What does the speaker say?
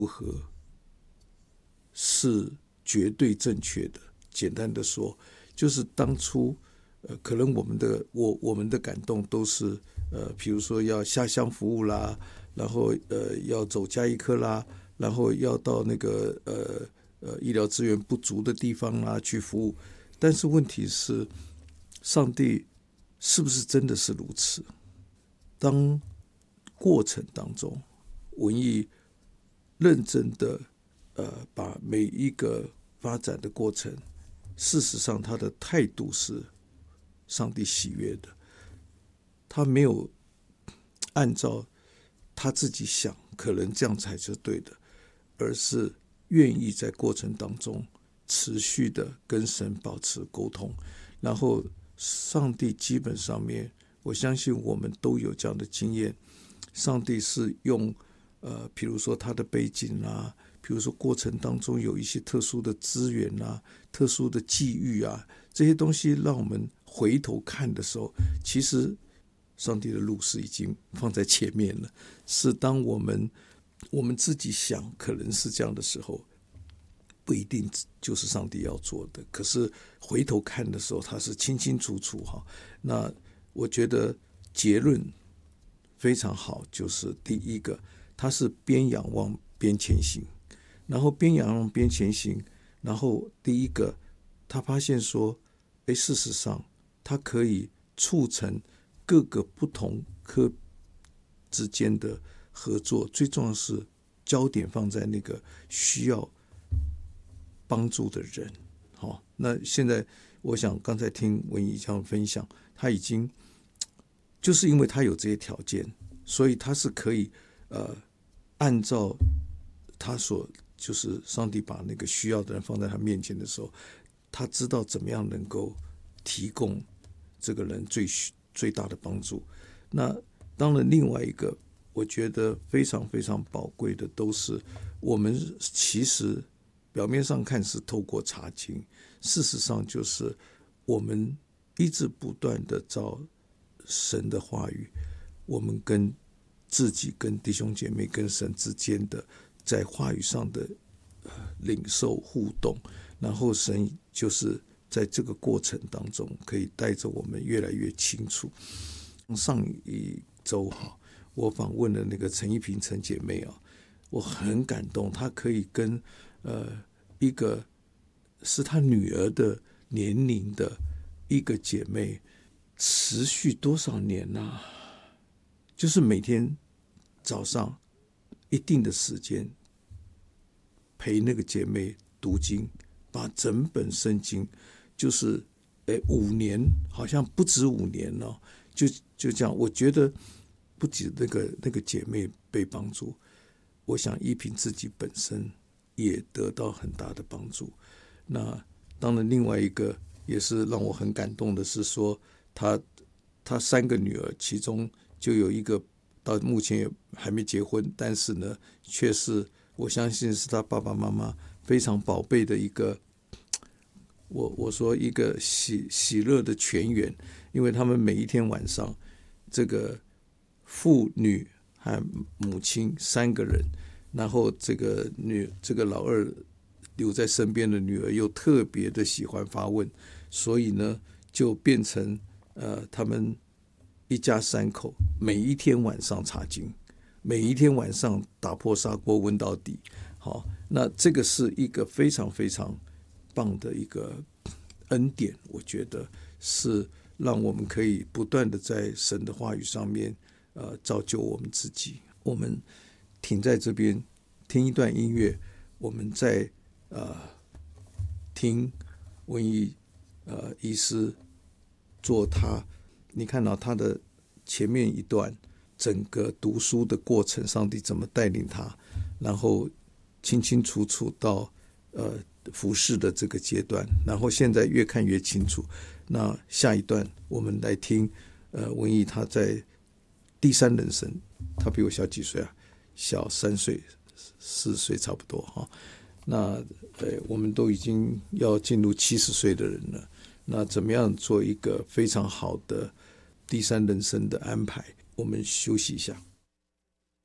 是绝对正确的。简单的说，就是当初可能我们的感动都是比如说要下乡服务啦，然后要走加医科啦，然后要到那个医疗资源不足的地方啦去服务。但是问题是，上帝是不是真的是如此？当过程当中，文艺认真的把每一个发展的过程，事实上他的态度是上帝喜悦的，他没有按照他自己想可能这样才是对的，而是愿意在过程当中持续的跟神保持沟通。然后上帝基本上面，我相信我们都有这样的经验，上帝是用比如说他的背景啊，比如说过程当中有一些特殊的资源啊，特殊的际遇啊，这些东西让我们回头看的时候，其实上帝的路是已经放在前面了。是当我们自己想可能是这样的时候，不一定就是上帝要做的，可是回头看的时候，他是清清楚楚哈。那我觉得结论非常好，就是第一个，他是边仰望边前行，然后边仰望边前行，然后第一个，他发现说，事实上他可以促成各个不同科之间的合作，最重要的是焦点放在那个需要帮助的人。好，那现在我想刚才听文怡这样分享，他已经就是因为他有这些条件，所以他是可以按照他就是上帝把那个需要的人放在他面前的时候，他知道怎么样能够提供这个人最大的帮助。那当然另外一个我觉得非常非常宝贵的，都是我们其实表面上看是透过查经，事实上就是我们一直不断的照神的话语，我们跟自己跟弟兄姐妹跟神之间的在话语上的领受互动，然后神就是在这个过程当中可以带着我们越来越清楚。上一周我访问了那个陈一平陈姐妹我很感动，她可以跟一个是她女儿的年龄的一个姐妹持续多少年啊，就是每天早上一定的时间陪那个姐妹读经，把整本圣经就是5年，好像不止5年就这样。我觉得不止那个姐妹被帮助，我想依萍自己本身也得到很大的帮助。那当然另外一个也是让我很感动的是说，他3个女儿，其中就有一个到目前也还没结婚，但是呢却是我相信是他爸爸妈妈非常宝贝的一个，我说一个喜乐的泉源。因为他们每一天晚上，这个父女和母亲3个人，然后这个老二留在身边的女儿又特别的喜欢发问，所以呢就变成他们一家3口每一天晚上查经，每一天晚上打破砂锅问到底。好，那这个是一个非常非常棒的一个恩典，我觉得是让我们可以不断的在神的话语上面造就我们自己。我们停在这边听一段音乐，我们再听文艺医师做你看到他的前面一段整个读书的过程，上帝怎么带领他，然后清清楚楚到服事的这个阶段，然后现在越看越清楚。那下一段我们来听文艺他在第3人生，他比我小几岁啊？小3岁4岁差不多那我们都已经要进入70岁的人了，那怎么样做一个非常好的第3人生的安排？我们休息一下。